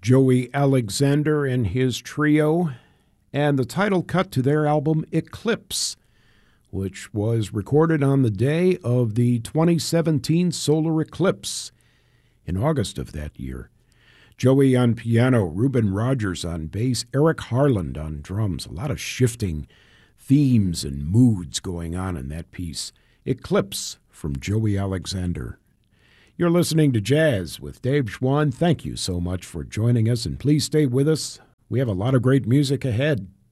Joey Alexander and his trio, and the title cut to their album Eclipse, which was recorded on the day of the 2017 solar eclipse in August of that year. Joey on piano, Ruben Rogers on bass, Eric Harland on drums. A lot of shifting themes and moods going on in that piece. Eclipse from Joey Alexander. You're listening to Jazz with Dave Schwann. Thank you so much for joining us, and please stay with us. We have a lot of great music ahead.